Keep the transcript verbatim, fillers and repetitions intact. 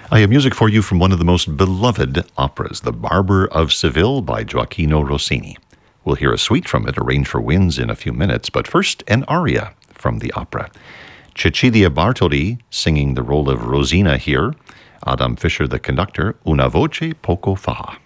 I have music for you from one of the most beloved operas, The Barber of Seville by Gioacchino Rossini. We'll hear a suite from it, arranged for winds, in a few minutes, but first, an aria from the opera. Cecilia Bartoli singing the role of Rosina here, Adam Fischer the conductor, Una voce poco fa.